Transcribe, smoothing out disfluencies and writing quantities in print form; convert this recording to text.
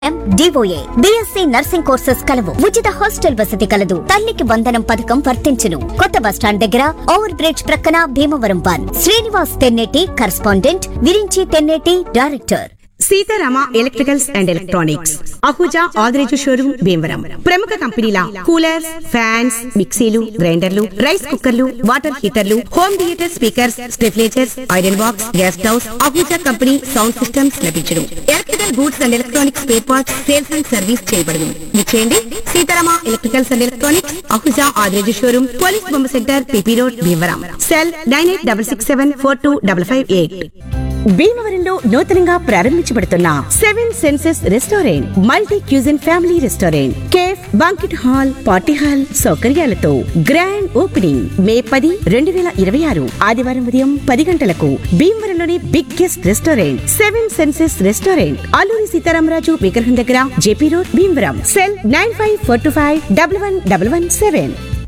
DOA, BSc nursing courses కలవు. ఉచిత hostel వసతి కలదు. తల్లికి వందనం పథకం వర్తించును. కొత్త బస్టాండ్ దగ్గర ఓవర్ బ్రిడ్జ్ ప్రక్కన Bhimavaram 1. Srinivas Tenneti correspondent, Virinchi Tenneti director. Sitarama electricals and electronics, Ahuja Adireju showroom Bhimavaram. ప్రముఖ కంపెనీల కూలర్స్, ఫ్యాన్స్, మిక్సీలు, గ్రైండర్లు, రైస్ కుక్కర్లు, water హీటర్లు, home theatre speakers, స్టెఫ్లేజర్స్, iron box, gas stoves, Ahuja company sound systems లభించును. Electrical goods and electronics spare parts sales and service చేయబడును. విచ్చేయండి Sitarama electricals and electronics, Ahuja Adireju showroom, police బొమ్మ centre, PP road, Bhimavaram. Cell 9866742558. భీమవరంలో నూతనంగా ప్రారంభించబడుతున్న 7 senses restaurant, multi cuisine family restaurant, cafe, banquet hall, party hall సౌకర్యాలతో grand opening మే 10, 2026 ఆదివారం ఉదయం 10 గంటలకు. భీమవరంలోని biggest restaurant 7 senses restaurant, Alluri Sitaramaraju విగ్రహం దగ్గర, జేపీ రోడ్, భీమవరం. సెల్ 9542511117.